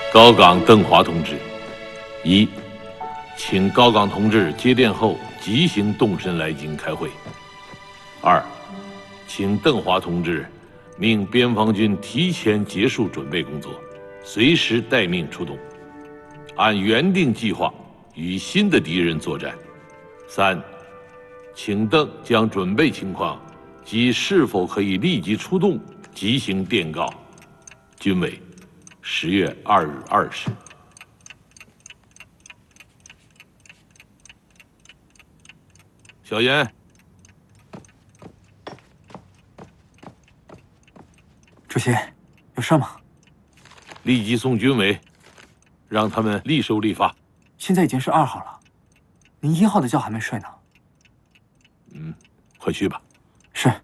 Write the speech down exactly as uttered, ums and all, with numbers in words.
高岗邓华同志，一，请高岗同志接电后即行动身来京开会。二，请邓华同志命边防军提前结束准备工作，随时待命出动，按原定计划与新的敌人作战。三，请邓将准备情况及是否可以立即出动即行电告。军委，十月二日二时。小严， 主席，有事吗？ 立即送军委，让他们立收立发。 现在已经是二号了，您一号的觉还没睡呢。 嗯，快去吧。